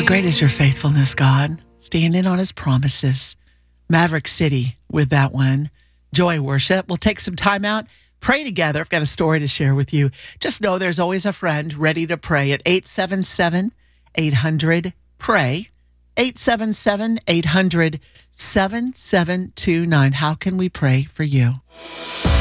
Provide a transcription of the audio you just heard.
Great is your faithfulness, God. Standing on his promises. Maverick City with that one. Joy Worship. We'll take some time out, pray together. I've got a story to share with you. Just know there's always a friend ready to pray at 877-800-PRAY. 877-800-7729. How can we pray for you?